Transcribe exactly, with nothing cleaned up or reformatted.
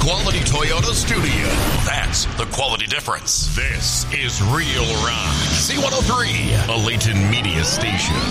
quality Toyota studio. That's the quality difference. This is Real Rock. C one oh three, a Layton Media Station.